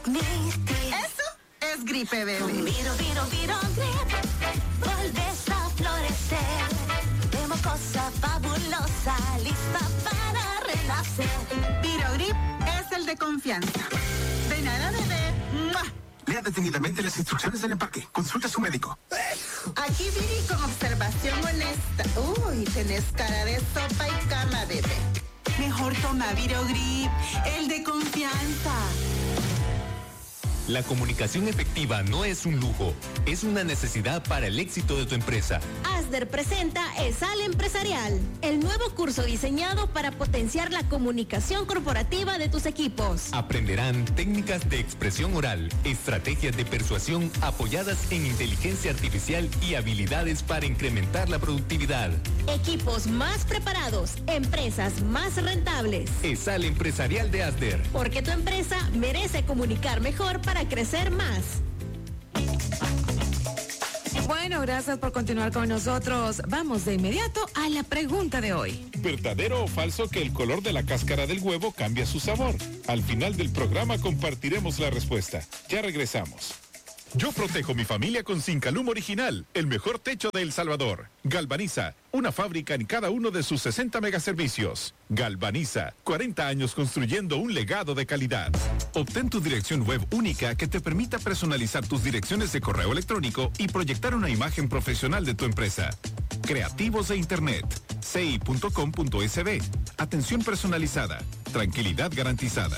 Eso es gripe, bebé. Con Virogrip vuelves a florecer. De mocosa fabulosa, lista para renacer. Virogrip es el de confianza. De nada, bebé. ¡Mua! Lea detenidamente las instrucciones del empaque. Consulta a su médico. Aquí viví con observación honesta. Uy, tenés cara de sopa y cama, bebé. Mejor toma Virogrip, el de confianza. La comunicación efectiva no es un lujo, es una necesidad para el éxito de tu empresa. Asder presenta ESAL Empresarial, el nuevo curso diseñado para potenciar la comunicación corporativa de tus equipos. Aprenderán técnicas de expresión oral, estrategias de persuasión apoyadas en inteligencia artificial y habilidades para incrementar la productividad. Equipos más preparados, empresas más rentables. ESAL Empresarial de Asder. Porque tu empresa merece comunicar mejor para crecer más. Bueno, gracias por continuar con nosotros. Vamos de inmediato a la pregunta de hoy. ¿Verdadero o falso que el color de la cáscara del huevo cambia su sabor? Al final del programa compartiremos la respuesta. Ya regresamos. Yo protejo mi familia con Zincalum Original, el mejor techo de El Salvador. Galvaniza, una fábrica en cada uno de sus 60 megaservicios. Galvaniza, 40 años construyendo un legado de calidad. Obtén tu dirección web única que te permita personalizar tus direcciones de correo electrónico y proyectar una imagen profesional de tu empresa. Creativos de Internet, ci.com.sb. Atención personalizada, tranquilidad garantizada.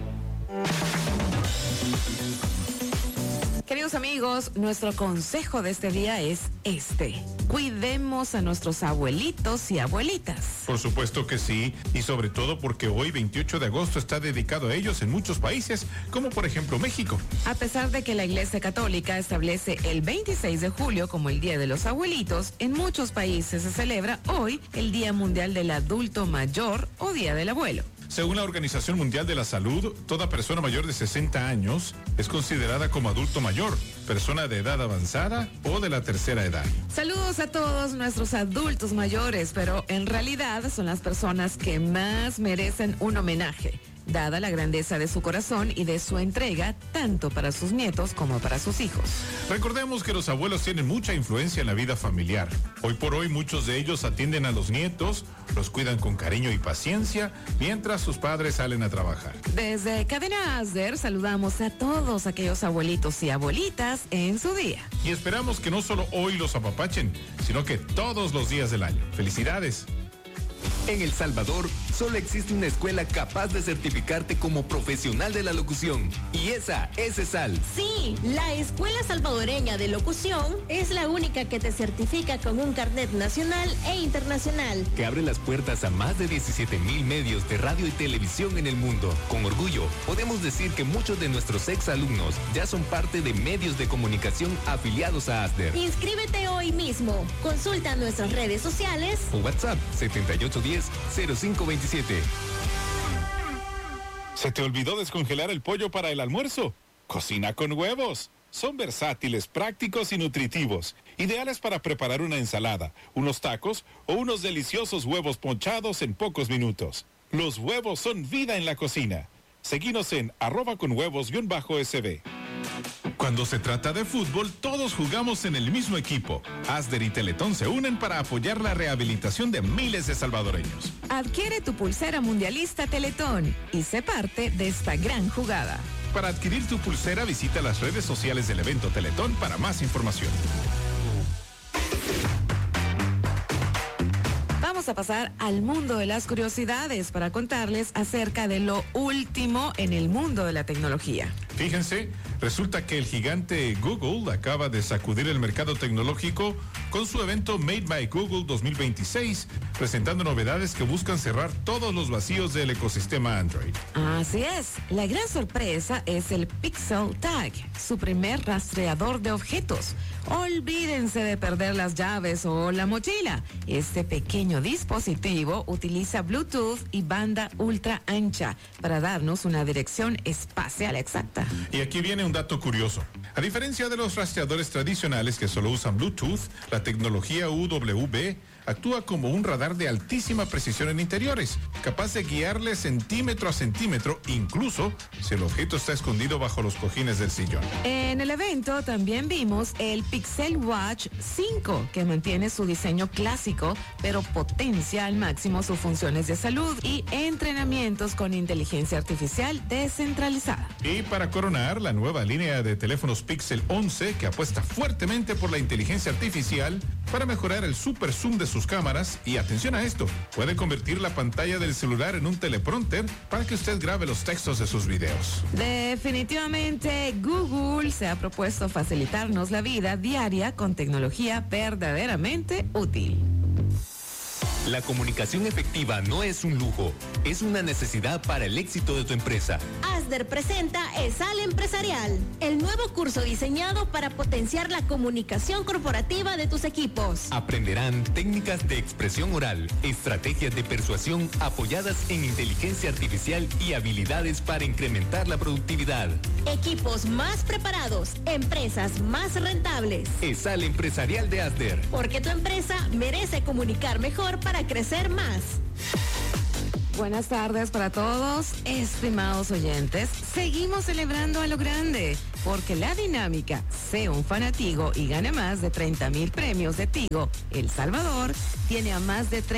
Queridos amigos, nuestro consejo de este día es este. Cuidemos a nuestros abuelitos y abuelitas. Por supuesto que sí, y sobre todo porque hoy 28 de agosto está dedicado a ellos en muchos países, como por ejemplo México. A pesar de que la Iglesia Católica establece el 26 de julio como el Día de los Abuelitos, en muchos países se celebra hoy el Día Mundial del Adulto Mayor o Día del Abuelo. Según la Organización Mundial de la Salud, toda persona mayor de 60 años es considerada como adulto mayor, persona de edad avanzada o de la tercera edad. Saludos a todos nuestros adultos mayores, pero en realidad son las personas que más merecen un homenaje, dada la grandeza de su corazón y de su entrega, tanto para sus nietos como para sus hijos. Recordemos que los abuelos tienen mucha influencia en la vida familiar. Hoy por hoy muchos de ellos atienden a los nietos, los cuidan con cariño y paciencia, mientras sus padres salen a trabajar. Desde Cadena Asder saludamos a todos aquellos abuelitos y abuelitas en su día. Y esperamos que no solo hoy los apapachen, sino que todos los días del año. ¡Felicidades! En El Salvador, solo existe una escuela capaz de certificarte como profesional de la locución. Y esa es ESAL. Sí, la Escuela Salvadoreña de Locución es la única que te certifica con un carnet nacional e internacional. Que abre las puertas a más de 17,000 medios de radio y televisión en el mundo. Con orgullo, podemos decir que muchos de nuestros exalumnos ya son parte de medios de comunicación afiliados a Asder. Inscríbete hoy mismo. Consulta nuestras redes sociales O WhatsApp 7810-0527. ¿Se te olvidó descongelar el pollo para el almuerzo? Cocina con huevos. Son versátiles, prácticos y nutritivos. Ideales para preparar una ensalada, unos tacos o unos deliciosos huevos ponchados en pocos minutos. Los huevos son vida en la cocina. Seguinos en @conhuevos_sb. Cuando se trata de fútbol, todos jugamos en el mismo equipo. Asder y Teletón se unen para apoyar la rehabilitación de miles de salvadoreños. Adquiere tu pulsera mundialista Teletón y sé parte de esta gran jugada. Para adquirir tu pulsera, visita las redes sociales del evento Teletón para más información. Vamos a pasar al mundo de las curiosidades para contarles acerca de lo último en el mundo de la tecnología. Fíjense, resulta que el gigante Google acaba de sacudir el mercado tecnológico con su evento Made by Google 2026, presentando novedades que buscan cerrar todos los vacíos del ecosistema Android. Así es, la gran sorpresa es el Pixel Tag, su primer rastreador de objetos. Olvídense de perder las llaves o la mochila. Este pequeño dispositivo utiliza Bluetooth y banda ultra ancha para darnos una dirección espacial exacta. Y aquí viene un dato curioso. A diferencia de los rastreadores tradicionales que solo usan Bluetooth, la tecnología UWB actúa como un radar de altísima precisión en interiores, capaz de guiarle centímetro a centímetro, incluso si el objeto está escondido bajo los cojines del sillón. En el evento también vimos el Pixel Watch 5, que mantiene su diseño clásico, pero potencia al máximo sus funciones de salud y entrenamientos con inteligencia artificial descentralizada. Y para coronar, la nueva línea de teléfonos Pixel 11, que apuesta fuertemente por la inteligencia artificial para mejorar el super zoom de sus cámaras. Y atención a esto, puede convertir la pantalla del celular en un teleprompter para que usted grabe los textos de sus videos. Definitivamente, Google se ha propuesto facilitarnos la vida diaria con tecnología verdaderamente útil. La comunicación efectiva no es un lujo, es una necesidad para el éxito de tu empresa. Asder presenta ESAL Empresarial, el nuevo curso diseñado para potenciar la comunicación corporativa de tus equipos. Aprenderán técnicas de expresión oral, estrategias de persuasión apoyadas en inteligencia artificial y habilidades para incrementar la productividad. Equipos más preparados, empresas más rentables. ESAL Empresarial de Asder. Porque tu empresa merece comunicar mejor para crecer más. Buenas tardes para todos, estimados oyentes. Seguimos celebrando a lo grande, porque la dinámica Sé un Fanatigo y gana más de 30,000 premios de Tigo El Salvador tiene a más de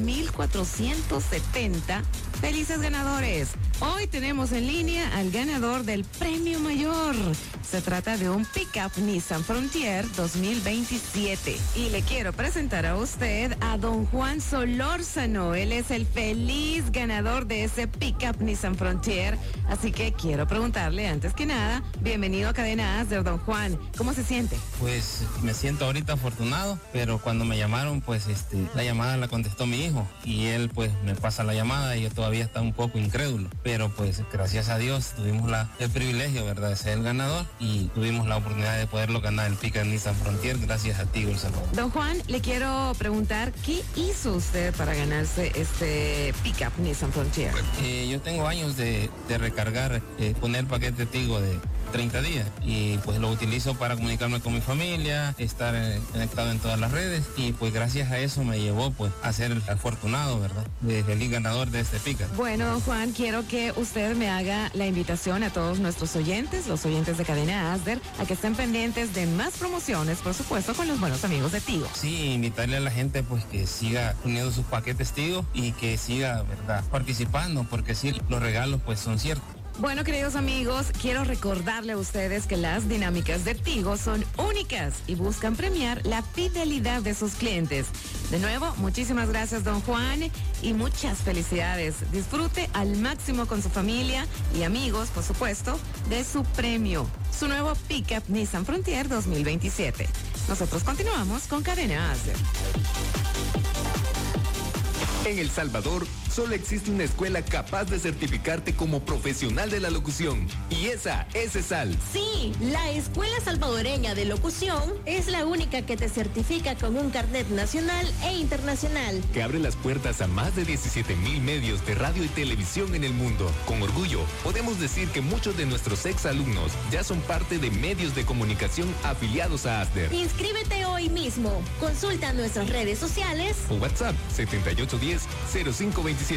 30,470 felices ganadores. Hoy tenemos en línea al ganador del premio mayor. Se trata de un Pickup Nissan Frontier 2027. Y le quiero presentar a usted a don Juan Solórzano. Él es el feliz ganador de ese Pickup Nissan Frontier. Así que quiero preguntarle, antes que nada, bienvenido a Cadena Asder, don Juan. ¿Cómo se siente? Pues me siento ahorita afortunado, pero cuando me llamaron, pues la llamada la contestó mi hijo y él pues me pasa la llamada y yo todavía estaba un poco incrédulo. Pero pues gracias a Dios tuvimos el privilegio, ¿verdad?, de ser el ganador y tuvimos la oportunidad de poderlo ganar el Pickup Nissan Frontier gracias a Tigo El Salvador. Don Juan, le quiero preguntar, ¿qué hizo usted para ganarse este Pickup Nissan Frontier? Yo tengo años de recargar, poner paquete Tigo de 30 días y pues lo utilizo para comunicarme con mi familia, estar conectado en todas las redes y pues gracias a eso me llevó pues a ser el afortunado, ¿verdad?, de feliz ganador de este Pickup. Bueno, don Juan, quiero que usted me haga la invitación a todos nuestros oyentes, los oyentes de Cadena Asder, a que estén pendientes de más promociones, por supuesto, con los buenos amigos de Tigo. Sí, invitarle a la gente pues que siga uniendo sus paquetes Tigo y que siga, ¿verdad?, participando, porque sí, los regalos pues son ciertos. Bueno, queridos amigos, quiero recordarle a ustedes que las dinámicas de Tigo son únicas y buscan premiar la fidelidad de sus clientes. De nuevo, muchísimas gracias, don Juan, y muchas felicidades. Disfrute al máximo con su familia y amigos, por supuesto, de su premio, su nuevo Pickup Nissan Frontier 2027. Nosotros continuamos con Cadena Asder. En El Salvador, solo existe una escuela capaz de certificarte como profesional de la locución. Y esa es ESAL. Sí, la Escuela Salvadoreña de Locución es la única que te certifica con un carnet nacional e internacional. Que abre las puertas a más de 17,000 medios de radio y televisión en el mundo. Con orgullo, podemos decir que muchos de nuestros exalumnos ya son parte de medios de comunicación afiliados a Asder. Inscríbete hoy mismo. Consulta nuestras redes sociales o WhatsApp 7810-0527.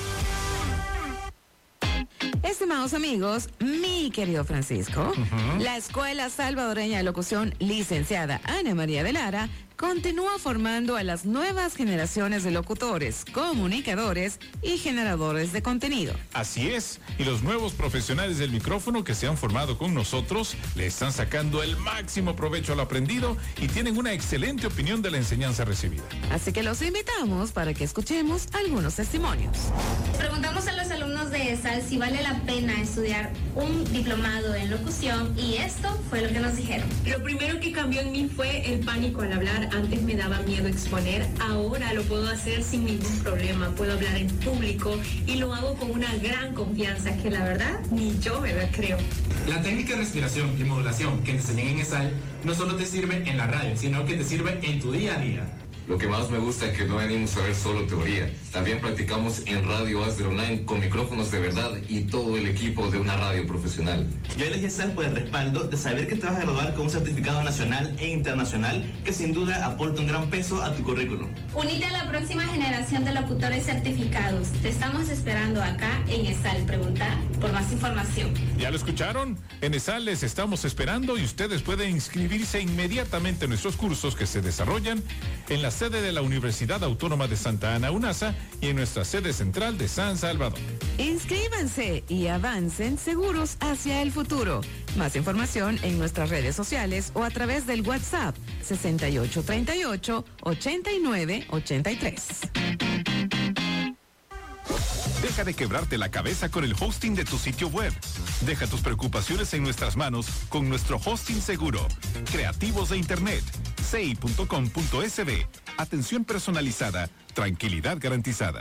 Estimados amigos, mi querido Francisco, la Escuela Salvadoreña de Locución, licenciada Ana María de Lara, continúa formando a las nuevas generaciones de locutores, comunicadores y generadores de contenido. Así es, y los nuevos profesionales del micrófono que se han formado con nosotros le están sacando el máximo provecho al aprendido y tienen una excelente opinión de la enseñanza recibida. Así que los invitamos para que escuchemos algunos testimonios. Preguntamos a los alumnos de ESAL si vale la pena estudiar un diplomado en locución y esto fue lo que nos dijeron. Lo primero que cambió en mí fue el pánico al hablar. Antes me daba miedo exponer, ahora lo puedo hacer sin ningún problema. Puedo hablar en público y lo hago con una gran confianza que la verdad ni yo me la creo. La técnica de respiración y modulación que te enseñan en ESAL no solo te sirve en la radio, sino que te sirve en tu día a día. Lo que más me gusta es que no venimos a ver solo teoría, También practicamos en Radio Asder Online con micrófonos de verdad y todo el equipo de una radio profesional. Yo elegí SAL por el respaldo de saber que te vas a graduar con un certificado nacional e internacional que sin duda aporta un gran peso a tu currículum. Unite a la próxima generación de locutores certificados. Te estamos esperando acá en ESAL. Pregunta por más información. ¿Ya lo escucharon? En ESAL les estamos esperando y ustedes pueden inscribirse inmediatamente en nuestros cursos que se desarrollan en la sede de la Universidad Autónoma de Santa Ana, UNASA, y en nuestra sede central de San Salvador. Inscríbanse y avancen seguros hacia el futuro. Más información en nuestras redes sociales o a través del WhatsApp 6838-8983. Deja de quebrarte la cabeza con el hosting de tu sitio web. Deja tus preocupaciones en nuestras manos con nuestro hosting seguro. Creativos de Internet. sei.com.sb. Atención personalizada. Tranquilidad garantizada.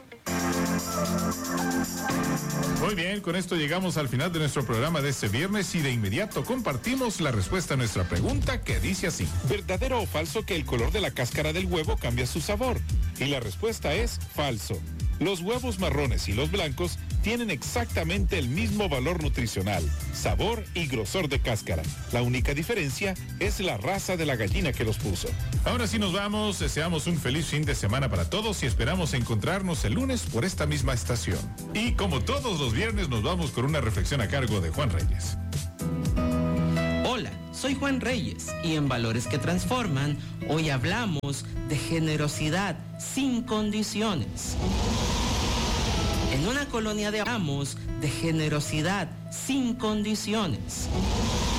Muy bien, con esto llegamos al final de nuestro programa de este viernes y de inmediato compartimos la respuesta a nuestra pregunta que dice así: ¿verdadero o falso que el color de la cáscara del huevo cambia su sabor? Y la respuesta es falso. Los huevos marrones y los blancos tienen exactamente el mismo valor nutricional, sabor y grosor de cáscara. La única diferencia es la raza de la gallina que los puso. Ahora sí nos vamos, deseamos un feliz fin de semana para todos y esperamos encontrarnos el lunes por esta misma estación. Y como todos los viernes nos vamos con una reflexión a cargo de Juan Reyes. Hola, soy Juan Reyes y en Valores que Transforman hoy hablamos de generosidad sin condiciones. En una colonia hablamos de generosidad sin condiciones.